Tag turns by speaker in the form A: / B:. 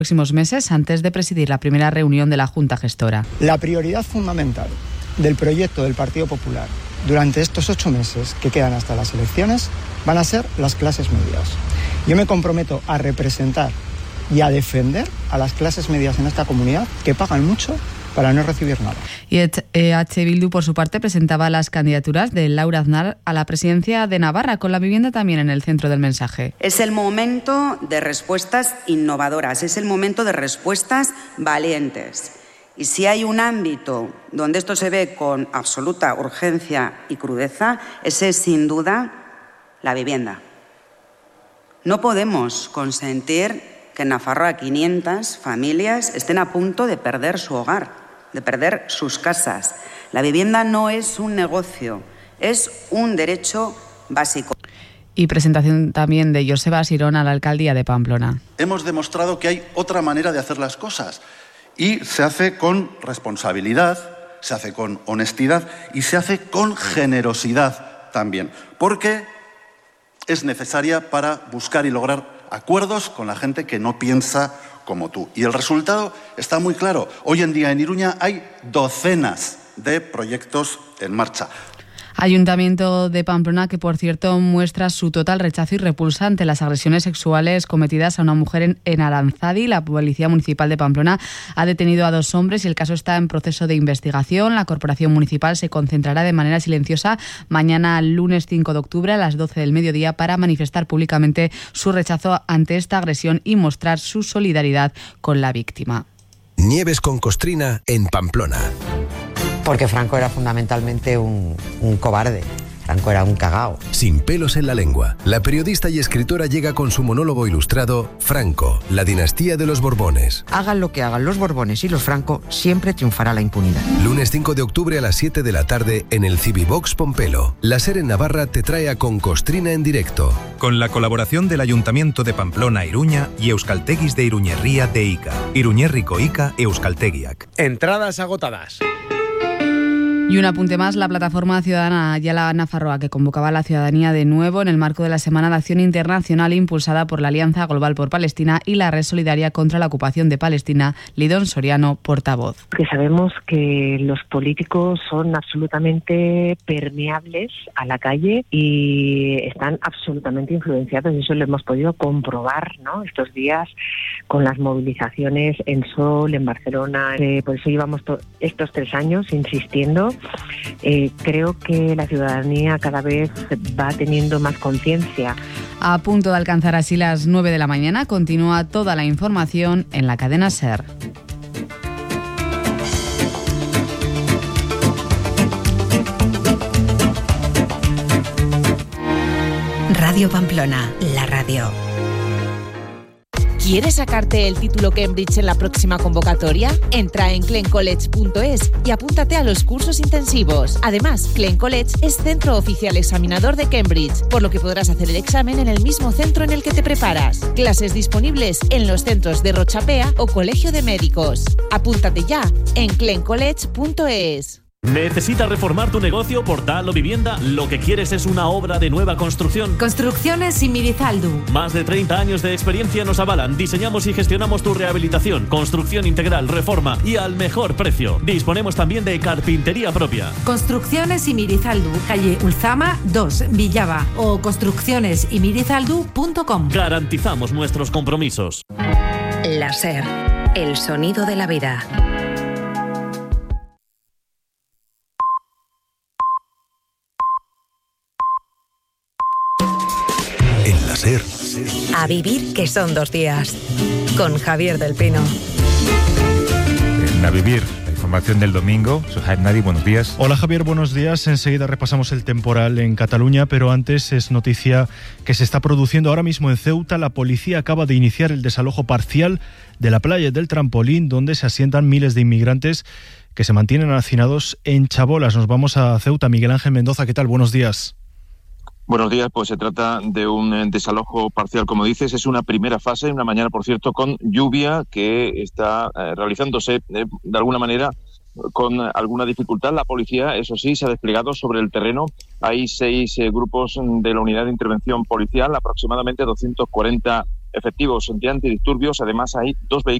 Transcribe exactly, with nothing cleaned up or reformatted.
A: próximos meses antes de presidir la primera reunión de la Junta Gestora.
B: La prioridad fundamental del proyecto del Partido Popular durante estos ocho meses que quedan hasta las elecciones van a ser las clases medias. Yo me comprometo a representar y a defender a las clases medias en esta comunidad que pagan mucho para no recibir nada.
A: Y E H Bildu, por su parte, presentaba las candidaturas de Laura Aznar a la presidencia de Navarra, con la vivienda también en el centro del mensaje.
C: Es el momento de respuestas innovadoras, es el momento de respuestas valientes. Y si hay un ámbito donde esto se ve con absoluta urgencia y crudeza, ese es sin duda la vivienda. No podemos consentir que en Nafarroa quinientas familias estén a punto de perder su hogar, de perder sus casas. La vivienda no es un negocio, es un derecho básico.
A: Y presentación también de Joseba Sirón a la alcaldía de Pamplona.
D: Hemos demostrado que hay otra manera de hacer las cosas y se hace con responsabilidad, se hace con honestidad y se hace con generosidad también, porque es necesaria para buscar y lograr acuerdos con la gente que no piensa como tú. Y el resultado está muy claro. Hoy en día en Iruña hay docenas de proyectos en marcha.
A: Ayuntamiento de Pamplona, que por cierto muestra su total rechazo y repulsa ante las agresiones sexuales cometidas a una mujer en, en Aranzadi. La Policía Municipal de Pamplona ha detenido a dos hombres y el caso está en proceso de investigación. La Corporación Municipal se concentrará de manera silenciosa mañana, lunes cinco de octubre, a las doce del mediodía, para manifestar públicamente su rechazo ante esta agresión y mostrar su solidaridad con la víctima.
E: Nieves con Costrina en Pamplona.
F: Porque Franco era fundamentalmente un, un cobarde. Franco era un cagao.
E: Sin pelos en la lengua, la periodista y escritora llega con su monólogo ilustrado Franco, la dinastía de los Borbones.
F: Hagan lo que hagan los Borbones y los Franco, siempre triunfará la impunidad.
E: Lunes cinco de octubre a las siete de la tarde en el Civivox Pompelo. La SER en Navarra te trae a Con Costrina en directo.
G: Con la colaboración del Ayuntamiento de Pamplona Iruña y Euskalteguis de Iruñerría de Ica. Iruñerriko Ica Euskaltegiak.
H: Entradas agotadas.
A: Y un apunte más, la plataforma ciudadana Ayala Nafarroa, que convocaba a la ciudadanía de nuevo en el marco de la Semana de Acción Internacional impulsada por la Alianza Global por Palestina y la Red Solidaria contra la Ocupación de Palestina. Lidón Soriano, portavoz.
I: Que sabemos que los políticos son absolutamente permeables a la calle y están absolutamente influenciados, y eso lo hemos podido comprobar, ¿no?, estos días con las movilizaciones en Sol, en Barcelona. Eh, por eso llevamos to- estos tres años insistiendo. Eh, creo que la ciudadanía cada vez va teniendo más conciencia.
A: A punto de alcanzar así las nueve de la mañana, continúa toda la información en la cadena SER.
J: Radio Pamplona, la radio.
K: ¿Quieres sacarte el título Cambridge en la próxima convocatoria? Entra en clen college punto es y apúntate a los cursos intensivos. Además, Clen College es centro oficial examinador de Cambridge, por lo que podrás hacer el examen en el mismo centro en el que te preparas. Clases disponibles en los centros de Rochapea o Colegio de Médicos. Apúntate ya en clen college punto es.
L: ¿Necesitas reformar tu negocio, portal o vivienda? Lo que quieres es una obra de nueva construcción.
M: Construcciones Imirizaldu.
L: Más de treinta años de experiencia nos avalan. Diseñamos y gestionamos tu rehabilitación, construcción integral, reforma y al mejor precio. Disponemos también de carpintería propia.
M: Construcciones Imirizaldu, calle Ulzama dos, Villava, o construcciones imirizaldu punto com.
L: Garantizamos nuestros compromisos.
J: La SER, el sonido de la vida.
E: En la SER.
J: A vivir, que son dos días. Con Javier del Pino.
N: En A Vivir, la información del domingo. Soy Jaime Nadi, buenos días.
O: Hola Javier, buenos días. Enseguida repasamos el temporal en Cataluña, pero antes es noticia que se está produciendo ahora mismo en Ceuta. La policía acaba de iniciar el desalojo parcial de la playa del Trampolín, donde se asientan miles de inmigrantes que se mantienen hacinados en chabolas. Nos vamos a Ceuta. Miguel Ángel Mendoza, ¿qué tal? Buenos días.
P: Buenos días, pues se trata de un desalojo parcial, como dices, es una primera fase, una mañana, por cierto, con lluvia que está eh, realizándose eh, de alguna manera con alguna dificultad. La policía, eso sí, se ha desplegado sobre el terreno. Hay seis eh, grupos de la unidad de intervención policial, aproximadamente doscientos cuarenta efectivos de antidisturbios. Además, hay dos vehículos